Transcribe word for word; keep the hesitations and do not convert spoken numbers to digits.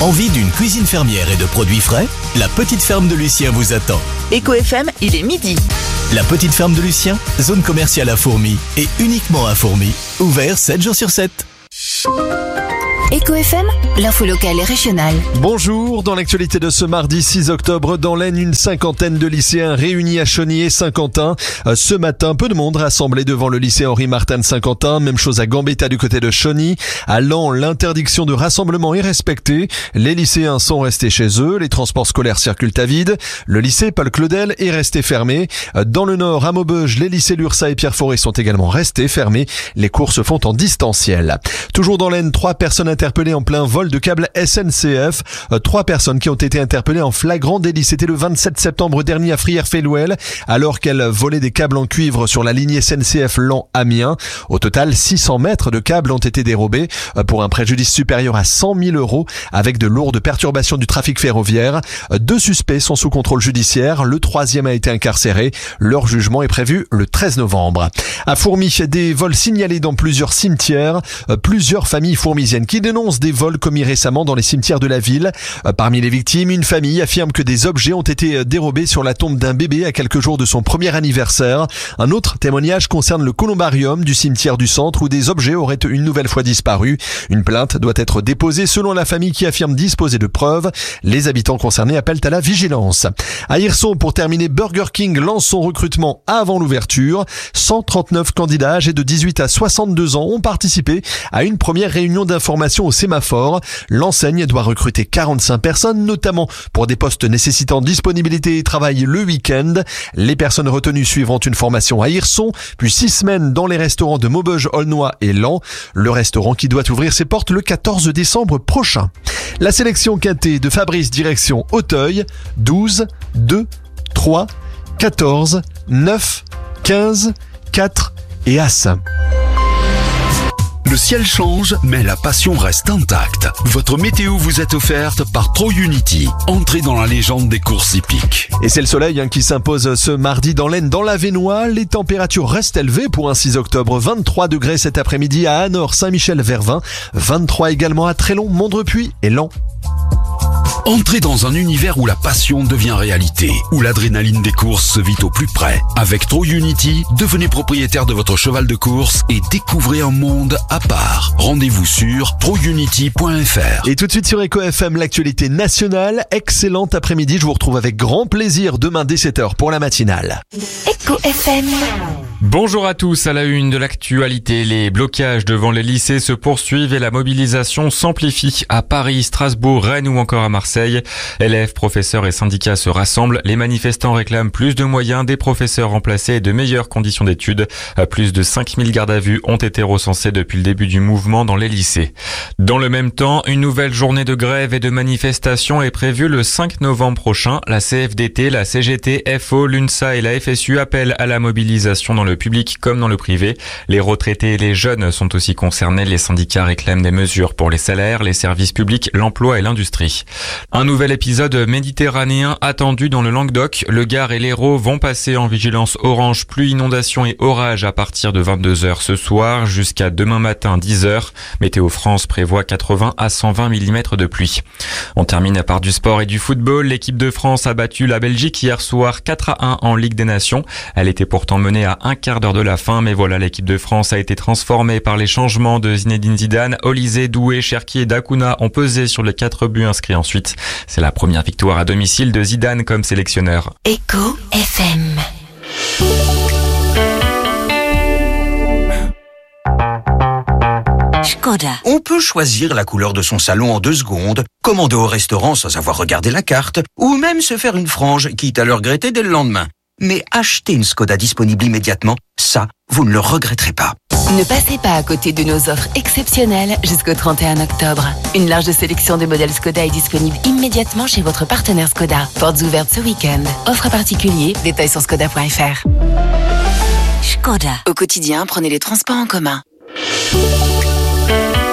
Envie d'une cuisine fermière et de produits frais? La petite ferme de Lucien vous attend. Eco F M, il est midi. La petite ferme de Lucien, zone commerciale à Fourmies et uniquement à Fourmies, ouvert sept jours sur sept. Eco F M, l'info locale et régionale. Bonjour, dans l'actualité de ce mardi six octobre, dans l'Aisne, une cinquantaine de lycéens réunis à Chauny et Saint-Quentin. Ce matin, peu de monde rassemblé devant le lycée Henri-Martin de Saint-Quentin, même chose à Gambetta du côté de Chauny. À Laon, l'interdiction de rassemblement est respectée. Les lycéens sont restés chez eux, les transports scolaires circulent à vide. Le lycée Paul Claudel est resté fermé. Dans le nord, à Maubeuge, les lycées Lursa et Pierreforêt sont également restés fermés. Les cours se font en distanciel. Toujours dans l'Aisne, trois personnes interpellées en plein vol de câble S N C F. Euh, trois personnes qui ont été interpellées en flagrant délit. C'était le vingt-sept septembre dernier à Frières-Félouel, alors qu'elles volaient des câbles en cuivre sur la ligne S N C F Laon-Amiens. Au total, six cents mètres de câbles ont été dérobés euh, pour un préjudice supérieur à cent mille euros, avec de lourdes perturbations du trafic ferroviaire. Euh, deux suspects sont sous contrôle judiciaire. Le troisième a été incarcéré. Leur jugement est prévu le treize novembre. À Fourmies, des vols signalés dans plusieurs cimetières. Euh, plusieurs familles fourmisiennes qui dénoncent des vols commis récemment dans les cimetières de la ville. Parmi les victimes, une famille affirme que des objets ont été dérobés sur la tombe d'un bébé à quelques jours de son premier anniversaire. Un autre témoignage concerne le columbarium du cimetière du centre où des objets auraient une nouvelle fois disparu. Une plainte doit être déposée selon la famille qui affirme disposer de preuves. Les habitants concernés appellent à la vigilance. À Hirson, pour terminer, Burger King lance son recrutement avant l'ouverture. cent trente-neuf candidats âgés de dix-huit à soixante-deux ans ont participé à une première réunion d'information au sémaphore. L'enseigne doit recruter quarante-cinq personnes, notamment pour des postes nécessitant disponibilité et travail le week-end. Les personnes retenues suivront une formation à Hirson, puis six semaines dans les restaurants de Maubeuge, Aulnois et Laon. Le restaurant qui doit ouvrir ses portes le quatorze décembre prochain. La sélection quintée de Fabrice direction Auteuil, douze, deux, trois, quatorze, neuf, quinze, quatre et As. Le ciel change, mais la passion reste intacte. Votre météo vous est offerte par ProUnity. Entrez dans la légende des courses hippiques. Et c'est le soleil hein, qui s'impose ce mardi dans l'Aisne, dans l'Avesnois. Les températures restent élevées pour un six octobre. vingt-trois degrés cet après-midi à Anor, Saint-Michel-Vervins. vingt-trois également à Trélon, Mondrepuis et Laon. Entrez dans un univers où la passion devient réalité, où l'adrénaline des courses se vit au plus près. Avec ProUnity, devenez propriétaire de votre cheval de course et découvrez un monde à part. Rendez-vous sur pro unity point f r. Et tout de suite sur Eco F M, l'actualité nationale. Excellent après-midi, je vous retrouve avec grand plaisir demain dès sept heures pour la matinale. Eco F M. Bonjour à tous, à la une de l'actualité, les blocages devant les lycées se poursuivent et la mobilisation s'amplifie à Paris, Strasbourg, Rennes ou encore à Marseille. Élèves, professeurs et syndicats se rassemblent. Les manifestants réclament plus de moyens, des professeurs remplacés et de meilleures conditions d'études. Plus de cinq mille gardes à vue ont été recensés depuis le début du mouvement dans les lycées. Dans le même temps, une nouvelle journée de grève et de manifestation est prévue le cinq novembre prochain. La C F D T, la C G T, F O, l'UNSA et la F S U appellent à la mobilisation dans le public comme dans le privé. Les retraités et les jeunes sont aussi concernés. Les syndicats réclament des mesures pour les salaires, les services publics, l'emploi et l'industrie. Un nouvel épisode méditerranéen attendu dans le Languedoc. Le Gard et l'Hérault vont passer en vigilance orange, pluie, inondation et orage à partir de vingt-deux heures ce soir jusqu'à demain matin dix heures. Météo France prévoit quatre-vingts à cent vingt millimètres de pluie. On termine par du sport et du football. L'équipe de France a battu la Belgique hier soir quatre à un en Ligue des Nations. Elle était pourtant menée à un quart d'heure de la fin, mais voilà, l'équipe de France a été transformée par les changements de Zinedine Zidane. Olysée, Doué, Cherki et Dacuna ont pesé sur les quatre buts inscrits ensuite. C'est la première victoire à domicile de Zidane comme sélectionneur. Eco F M. Skoda. On peut choisir la couleur de son salon en deux secondes, commander au restaurant sans avoir regardé la carte, ou même se faire une frange, quitte à le regretter dès le lendemain. Mais acheter une Skoda disponible immédiatement, ça, vous ne le regretterez pas. Ne passez pas à côté de nos offres exceptionnelles jusqu'au trente et un octobre. Une large sélection de modèles Skoda est disponible immédiatement chez votre partenaire Skoda. Portes ouvertes ce week-end. Offre à particulier, détails sur skoda point f r. Skoda. Au quotidien, prenez les transports en commun.